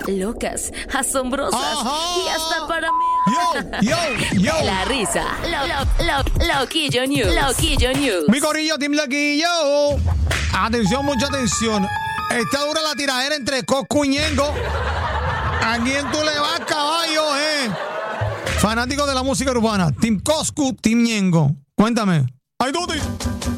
locas, asombrosas y hasta para mí. Yo. La risa. Loquillo News. Loquillo News. Mi corillo, Team Loquillo. Atención, mucha atención. Está dura la tiradera entre Coscu y Ñengo. ¿A quién tú le vas, caballo, Fanático de la música urbana. Team Coscu, Team Ñengo. Cuéntame. ¡Ay, Duty!